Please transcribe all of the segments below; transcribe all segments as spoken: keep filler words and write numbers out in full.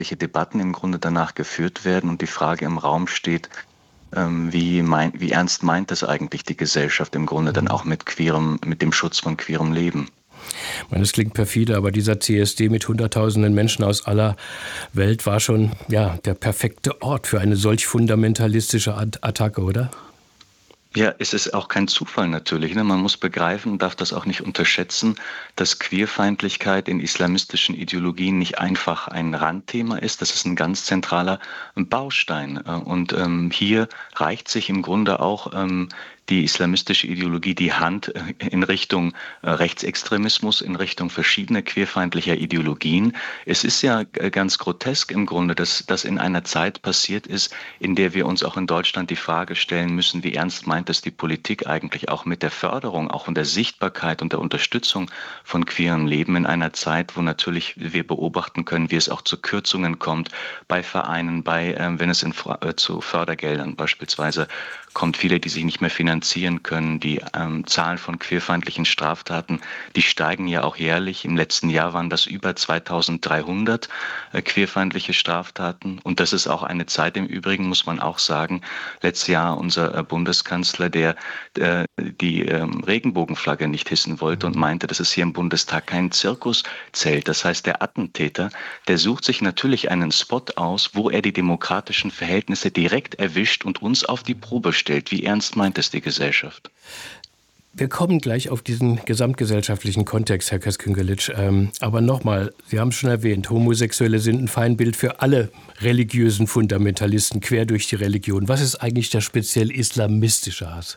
Debatten im Grunde danach geführt werden und die Frage im Raum steht, ähm, wie, mein, wie ernst meint es eigentlich die Gesellschaft im Grunde dann auch mit queerem, mit dem Schutz von queerem Leben? Ich meine, das klingt perfide, aber dieser C S D mit hunderttausenden Menschen aus aller Welt war schon ja, der perfekte Ort für eine solch fundamentalistische Attacke, oder? Ja, es ist auch kein Zufall natürlich. Ne? Man muss begreifen, darf das auch nicht unterschätzen, dass Queerfeindlichkeit in islamistischen Ideologien nicht einfach ein Randthema ist. Das ist ein ganz zentraler Baustein. Und ähm, hier reicht sich im Grunde auch ähm, die islamistische Ideologie die Hand in Richtung Rechtsextremismus, in Richtung verschiedener queerfeindlicher Ideologien. Es ist ja ganz grotesk im Grunde, dass das in einer Zeit passiert ist, in der wir uns auch in Deutschland die Frage stellen müssen, wie ernst meint es die Politik eigentlich auch mit der Förderung, auch von der Sichtbarkeit und der Unterstützung von queerem Leben in einer Zeit, wo natürlich wir beobachten können, wie es auch zu Kürzungen kommt bei Vereinen, bei, äh, wenn es in, äh, zu Fördergeldern beispielsweise kommt, viele, die sich nicht mehr finanzieren können. Die ähm, Zahlen von queerfeindlichen Straftaten, die steigen ja auch jährlich. Im letzten Jahr waren das über zweitausenddreihundert äh, queerfeindliche Straftaten. Und das ist auch eine Zeit im Übrigen, muss man auch sagen, letztes Jahr unser äh, Bundeskanzler, der äh, die ähm, Regenbogenflagge nicht hissen wollte und meinte, dass es hier im Bundestag kein Zirkuszelt. Das heißt, der Attentäter, der sucht sich natürlich einen Spot aus, wo er die demokratischen Verhältnisse direkt erwischt und uns auf die Probe stellt. Wie ernst meint es die Gesellschaft? Wir kommen gleich auf diesen gesamtgesellschaftlichen Kontext, Herr Kasküngelitsch. Ähm, aber nochmal, Sie haben es schon erwähnt, Homosexuelle sind ein Feindbild für alle religiösen Fundamentalisten quer durch die Religion. Was ist eigentlich der speziell islamistische Hass?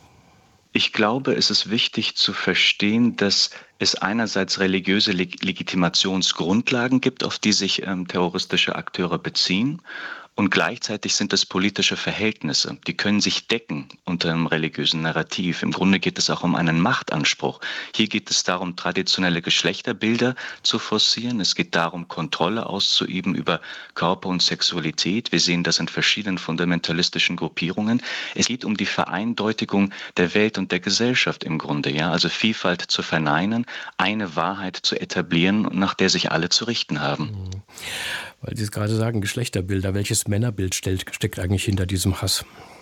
Ich glaube, es ist wichtig zu verstehen, dass es einerseits religiöse Leg- Legitimationsgrundlagen gibt, auf die sich ähm, terroristische Akteure beziehen. Und gleichzeitig sind es politische Verhältnisse, die können sich decken unter einem religiösen Narrativ. Im Grunde geht es auch um einen Machtanspruch. Hier geht es darum, traditionelle Geschlechterbilder zu forcieren. Es geht darum, Kontrolle auszuüben über Körper und Sexualität. Wir sehen das in verschiedenen fundamentalistischen Gruppierungen. Es geht um die Vereindeutigung der Welt und der Gesellschaft im Grunde, ja, also Vielfalt zu verneinen, eine Wahrheit zu etablieren, nach der sich alle zu richten haben. Weil Sie es gerade sagen, Geschlechterbilder. Welches Männerbild stellt, steckt eigentlich hinter diesem Hass?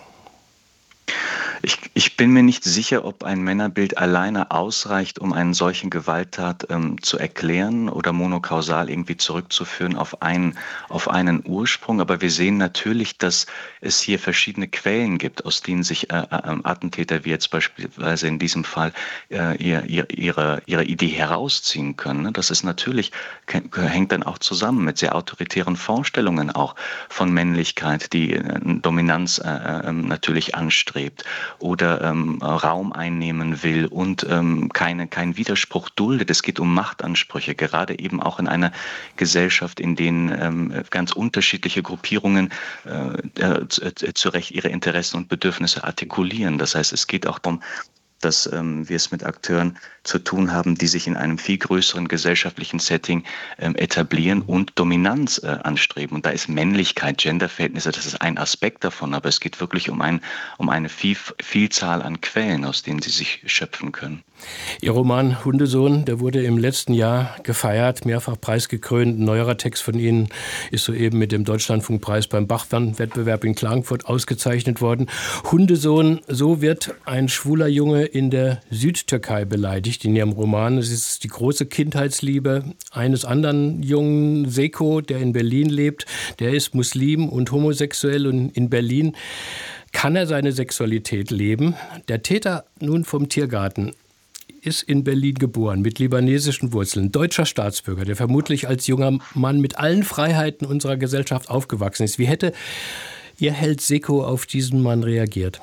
Ich, ich bin mir nicht sicher, ob ein Männerbild alleine ausreicht, um einen solchen Gewalttat ähm, zu erklären oder monokausal irgendwie zurückzuführen auf einen, auf einen Ursprung. Aber wir sehen natürlich, dass es hier verschiedene Quellen gibt, aus denen sich äh, äh, Attentäter, wie jetzt beispielsweise in diesem Fall, äh, ihr, ihr, ihre, ihre Idee herausziehen können. Ne? Das ist natürlich, hängt dann auch zusammen mit sehr autoritären Vorstellungen auch von Männlichkeit, die äh, Dominanz äh, äh, natürlich anstrebt oder ähm, Raum einnehmen will und ähm, keine, keinen Widerspruch duldet. Es geht um Machtansprüche, gerade eben auch in einer Gesellschaft, in denen ähm, ganz unterschiedliche Gruppierungen äh, äh, zu, äh, zu Recht ihre Interessen und Bedürfnisse artikulieren. Das heißt, es geht auch darum, dass ähm, wir es mit Akteuren zu tun haben, die sich in einem viel größeren gesellschaftlichen Setting ähm, etablieren und Dominanz äh, anstreben. Und da ist Männlichkeit, Genderverhältnisse, das ist ein Aspekt davon, aber es geht wirklich um, ein, um eine viel, Vielzahl an Quellen, aus denen sie sich schöpfen können. Ihr Roman Hundesohn, der wurde im letzten Jahr gefeiert, mehrfach preisgekrönt. Ein neuerer Text von Ihnen ist soeben mit dem Deutschlandfunkpreis beim Bachmann-Wettbewerb in Klagenfurt ausgezeichnet worden. Hundesohn, so wird ein schwuler Junge in der Südtürkei beleidigt in Ihrem Roman. Es ist die große Kindheitsliebe eines anderen jungen, Seko, der in Berlin lebt. Der ist Muslim und homosexuell und in Berlin kann er seine Sexualität leben. Der Täter nun vom Tiergarten ist in Berlin geboren, mit libanesischen Wurzeln, deutscher Staatsbürger, der vermutlich als junger Mann mit allen Freiheiten unserer Gesellschaft aufgewachsen ist. Wie hätte Ihr Held Seko auf diesen Mann reagiert?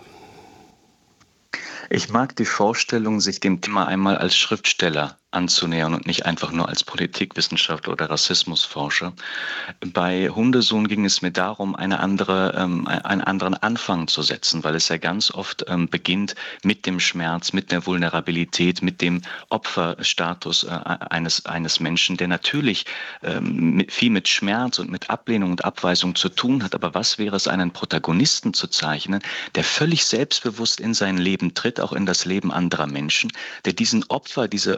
Ich mag die Vorstellung, sich dem Thema einmal als Schriftsteller anzunähern und nicht einfach nur als Politikwissenschaftler oder Rassismusforscher. Bei Hundesohn ging es mir darum, eine andere, ähm, einen anderen Anfang zu setzen, weil es ja ganz oft ähm, beginnt mit dem Schmerz, mit der Vulnerabilität, mit dem Opferstatus äh, eines, eines Menschen, der natürlich ähm, mit, viel mit Schmerz und mit Ablehnung und Abweisung zu tun hat. Aber was wäre es, einen Protagonisten zu zeichnen, der völlig selbstbewusst in sein Leben tritt, auch in das Leben anderer Menschen, der diesen Opfer, diese, diese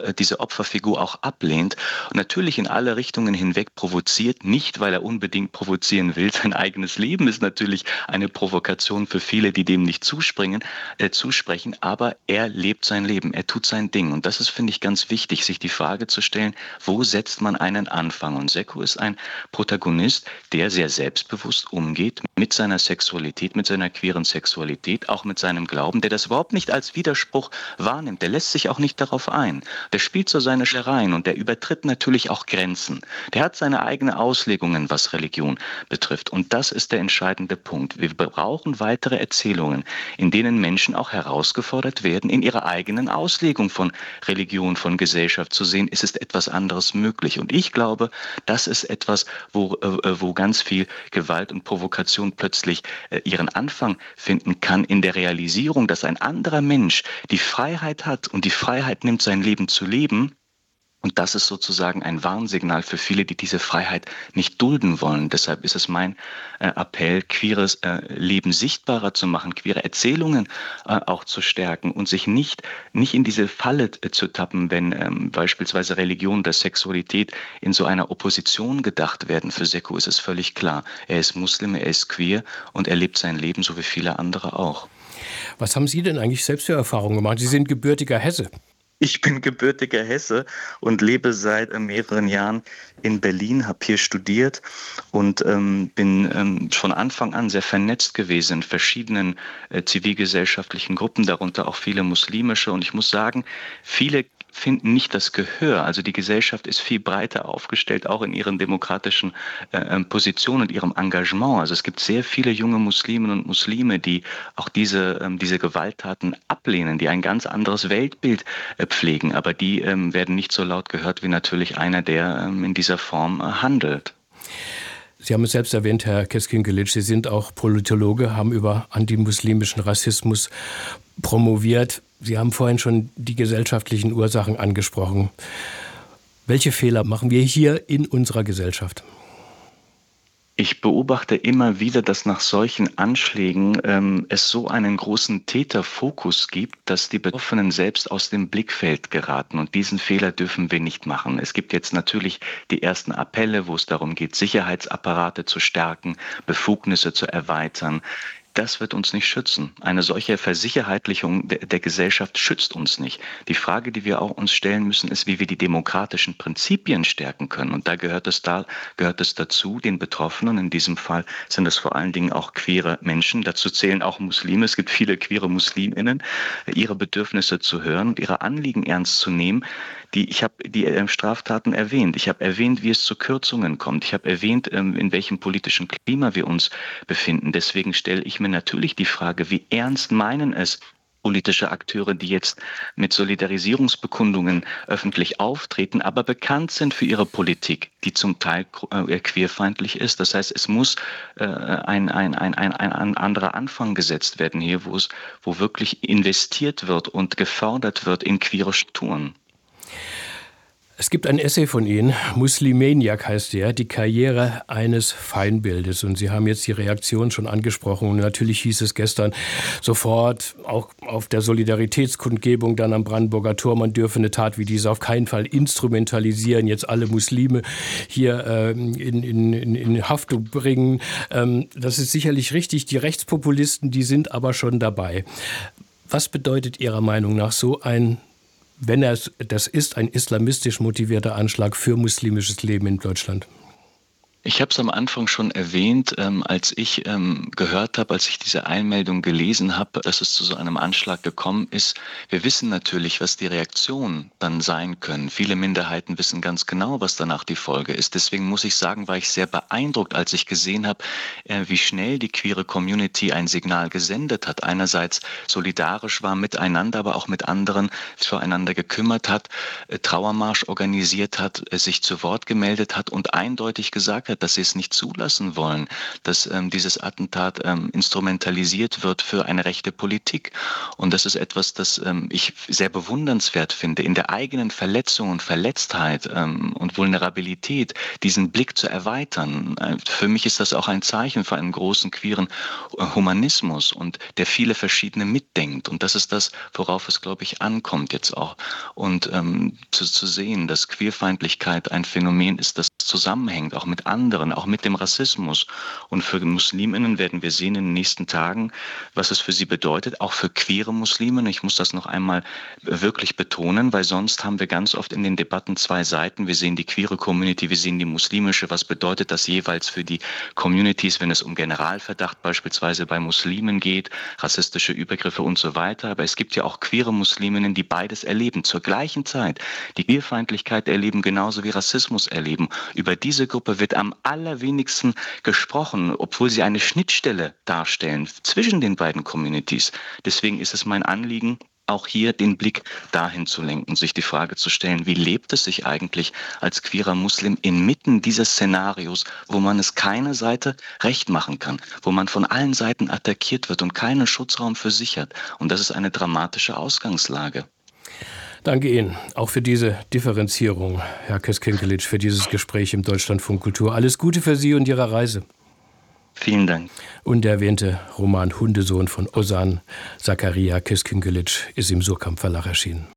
Opferfigur auch ablehnt und natürlich in alle Richtungen hinweg provoziert, nicht weil er unbedingt provozieren will. Sein eigenes Leben ist natürlich eine Provokation für viele, die dem nicht zuspringen, äh, zusprechen, aber er lebt sein Leben, er tut sein Ding. Und das ist, finde ich, ganz wichtig, sich die Frage zu stellen, wo setzt man einen Anfang? Und Secco ist ein Protagonist, der sehr selbstbewusst umgeht mit seiner Sexualität, mit seiner queeren Sexualität, auch mit seinem Glauben, der das überhaupt nicht als Widerspruch wahrnimmt. Der lässt sich auch nicht darauf ein. Der spielt so seine Schereien und der übertritt natürlich auch Grenzen. Der hat seine eigenen Auslegungen, was Religion betrifft. Und das ist der entscheidende Punkt. Wir brauchen weitere Erzählungen, in denen Menschen auch herausgefordert werden, in ihrer eigenen Auslegung von Religion, von Gesellschaft zu sehen, ist es etwas anderes möglich. Und ich glaube, das ist etwas, wo, äh, wo ganz viel Gewalt und Provokation plötzlich äh, ihren Anfang finden kann, in der Realisierung, dass ein anderer Mensch die Freiheit hat und die Freiheit nimmt, sein Leben zu leben. Und das ist sozusagen ein Warnsignal für viele, die diese Freiheit nicht dulden wollen. Deshalb ist es mein äh, Appell, queeres äh, Leben sichtbarer zu machen, queere Erzählungen äh, auch zu stärken und sich nicht, nicht in diese Falle äh, zu tappen, wenn ähm, beispielsweise Religion der Sexualität in so einer Opposition gedacht werden. Für Secco ist es völlig klar. Er ist Muslim, er ist queer und er lebt sein Leben, so wie viele andere auch. Was haben Sie denn eigentlich selbst für Erfahrungen gemacht? Sie sind gebürtiger Hesse. Ich bin gebürtiger Hesse und lebe seit äh, mehreren Jahren in Berlin, habe hier studiert und ähm, bin ähm, von Anfang an sehr vernetzt gewesen in verschiedenen äh, zivilgesellschaftlichen Gruppen, darunter auch viele muslimische. Und ich muss sagen, viele finden nicht das Gehör. Also die Gesellschaft ist viel breiter aufgestellt, auch in ihren demokratischen äh, Positionen und ihrem Engagement. Also es gibt sehr viele junge Musliminnen und Muslime, die auch diese, ähm, diese Gewalttaten ablehnen, die ein ganz anderes Weltbild äh, pflegen. Aber die ähm, werden nicht so laut gehört wie natürlich einer, der ähm, in dieser Form äh, handelt. Sie haben es selbst erwähnt, Herr Keskinkelic, Sie sind auch Politologe, haben über antimuslimischen Rassismus promoviert. Sie haben vorhin schon die gesellschaftlichen Ursachen angesprochen. Welche Fehler machen wir hier in unserer Gesellschaft? Ich beobachte immer wieder, dass nach solchen Anschlägen ähm, es so einen großen Täterfokus gibt, dass die Betroffenen selbst aus dem Blickfeld geraten. Und diesen Fehler dürfen wir nicht machen. Es gibt jetzt natürlich die ersten Appelle, wo es darum geht, Sicherheitsapparate zu stärken, Befugnisse zu erweitern. Das wird uns nicht schützen. Eine solche Versicherheitlichung der, der Gesellschaft schützt uns nicht. Die Frage, die wir auch uns stellen müssen, ist, wie wir die demokratischen Prinzipien stärken können. Und da gehört es da, gehört es dazu, den Betroffenen, in diesem Fall sind es vor allen Dingen auch queere Menschen, dazu zählen auch Muslime, es gibt viele queere Musliminnen, ihre Bedürfnisse zu hören und ihre Anliegen ernst zu nehmen. Die, ich habe die äh, Straftaten erwähnt. Ich habe erwähnt, wie es zu Kürzungen kommt. Ich habe erwähnt, ähm, in welchem politischen Klima wir uns befinden. Deswegen stelle ich mir natürlich die Frage, wie ernst meinen es politische Akteure, die jetzt mit Solidarisierungsbekundungen öffentlich auftreten, aber bekannt sind für ihre Politik, die zum Teil äh, queerfeindlich ist. Das heißt, es muss äh, ein, ein, ein, ein, ein anderer Anfang gesetzt werden hier, wo es, wo wirklich investiert wird und gefördert wird in queere Strukturen. Es gibt ein Essay von Ihnen, Muslimaniac heißt der, die Karriere eines Feindbildes. Und Sie haben jetzt die Reaktion schon angesprochen. Und natürlich hieß es gestern sofort, auch auf der Solidaritätskundgebung dann am Brandenburger Tor, man dürfe eine Tat wie diese auf keinen Fall instrumentalisieren, jetzt alle Muslime hier äh, in, in, in Haftung bringen. Ähm, das ist sicherlich richtig. Die Rechtspopulisten, die sind aber schon dabei. Was bedeutet Ihrer Meinung nach so ein wenn er, das ist ein islamistisch motivierter Anschlag für muslimisches Leben in Deutschland? Ich habe es am Anfang schon erwähnt, ähm, als ich ähm, gehört habe, als ich diese Einmeldung gelesen habe, dass es zu so einem Anschlag gekommen ist. Wir wissen natürlich, was die Reaktionen dann sein können. Viele Minderheiten wissen ganz genau, was danach die Folge ist. Deswegen muss ich sagen, war ich sehr beeindruckt, als ich gesehen habe, äh, wie schnell die queere Community ein Signal gesendet hat. Einerseits solidarisch war miteinander, aber auch mit anderen füreinander gekümmert hat, äh, Trauermarsch organisiert hat, äh, sich zu Wort gemeldet hat und eindeutig gesagt hat, verhindert, dass sie es nicht zulassen wollen, dass ähm, dieses Attentat ähm, instrumentalisiert wird für eine rechte Politik. Und das ist etwas, das ähm, ich sehr bewundernswert finde, in der eigenen Verletzung und Verletztheit ähm, und Vulnerabilität diesen Blick zu erweitern. Äh, für mich ist das auch ein Zeichen für einen großen queeren Humanismus und der viele verschiedene mitdenkt. Und das ist das, worauf es, glaube ich, ankommt jetzt auch. Und ähm, zu, zu sehen, dass Queerfeindlichkeit ein Phänomen ist, das zusammenhängt, auch mit anderen, auch mit dem Rassismus. Und für Musliminnen werden wir sehen in den nächsten Tagen, was es für sie bedeutet, auch für queere Muslime. Ich muss das noch einmal wirklich betonen, weil sonst haben wir ganz oft in den Debatten zwei Seiten. Wir sehen die queere Community, wir sehen die muslimische. Was bedeutet das jeweils für die Communities, wenn es um Generalverdacht beispielsweise bei Muslimen geht, rassistische Übergriffe und so weiter. Aber es gibt ja auch queere Musliminnen, die beides erleben zur gleichen Zeit. Die Queerfeindlichkeit erleben genauso wie Rassismus erleben. Über diese Gruppe wird am allerwenigsten gesprochen, obwohl sie eine Schnittstelle darstellen zwischen den beiden Communities. Deswegen ist es mein Anliegen, auch hier den Blick dahin zu lenken, sich die Frage zu stellen, wie lebt es sich eigentlich als queerer Muslim inmitten dieses Szenarios, wo man es keiner Seite recht machen kann, wo man von allen Seiten attackiert wird und keinen Schutzraum für sich hat. Und das ist eine dramatische Ausgangslage. Danke Ihnen auch für diese Differenzierung, Herr Keskinkelic, für dieses Gespräch im Deutschlandfunk Kultur. Alles Gute für Sie und Ihre Reise. Vielen Dank. Und der erwähnte Roman Hundesohn von Ozan Zakaria Keskinkelic ist im Surkamp Verlag erschienen.